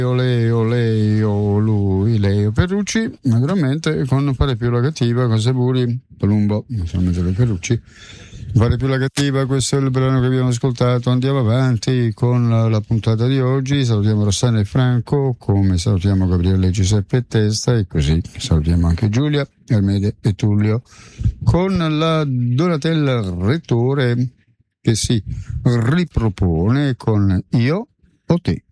Leo, lui, Leo Perucci, naturalmente con Fare più la cattiva, con Saburi, Palumbo, solamente le Perucci. Fare più la cattiva, questo è il brano che abbiamo ascoltato. Andiamo avanti con la puntata di oggi. Salutiamo Rossana e Franco, come salutiamo Gabriele, Giuseppe e Testa, e così salutiamo anche Giulia, Armede e Tullio, con la Donatella Rettore che si ripropone con Io o te.